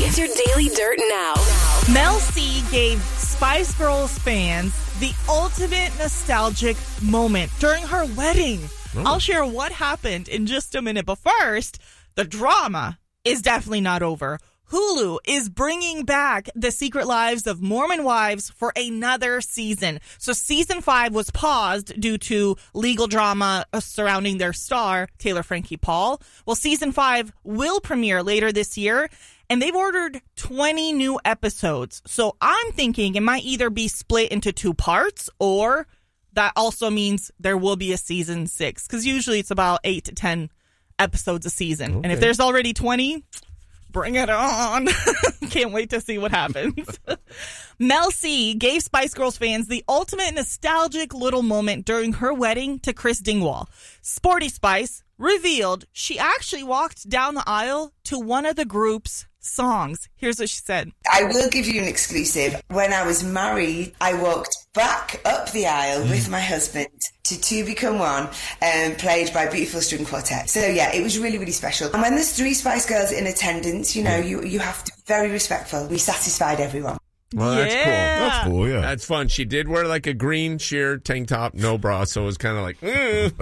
It's your Daily Dirt now. Mel C gave Spice Girls fans the ultimate nostalgic moment during her wedding. Oh. I'll share what happened in just a minute. But first, the drama is definitely not over. Hulu is bringing back The Secret Lives of Mormon Wives for another season. So season 5 was paused due to legal drama surrounding their star, Taylor Frankie Paul. Well, season 5 will premiere later this year, and they've ordered 20 new episodes. So I'm thinking it might either be split into 2 parts, or that also means there will be a season 6, because usually it's about 8 to 10 episodes a season. Okay. And if there's already 20... bring it on. Can't wait to see what happens. Mel C gave Spice Girls fans the ultimate nostalgic little moment during her wedding to Chris Dingwall. Sporty Spice revealed she actually walked down the aisle to one of the group's songs. Here's what she said. I will give you an exclusive. When I was married, I walked back up the aisle with my husband to Two Become One, played by Beautiful String Quartet. So yeah, it was really, really special. And when there's 3 Spice Girls in attendance, you know, you have to be very respectful. We satisfied everyone. Well, that's cool. That's cool, yeah. That's fun. She did wear like a green sheer tank top, no bra, so it was kind of like, no.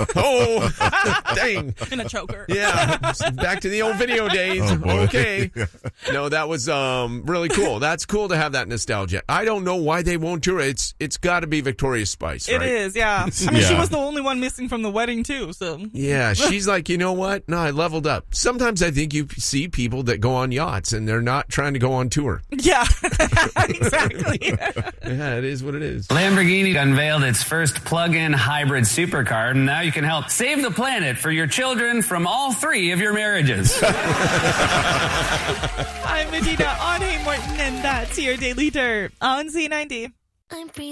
Oh, dang. In a choker. Yeah. Back to the old video days. Oh, okay. No, that was really cool. That's cool to have that nostalgia. I don't know why they won't tour it. It's got to be Victoria Spice, right? It is, yeah. I mean, she was the only one missing from the wedding, too, so. Yeah, she's like, you know what? No, I leveled up. Sometimes I think you see people that go on yachts, and they're not trying to go on tour. Yeah. Exactly. Yeah, it is what it is. Lamborghini unveiled its first plug-in hybrid supercar, and now you can help save the planet for your children from all 3 of your marriages. I'm Medina on Hey Morton, and that's your Daily Dirt on Z90. I'm free.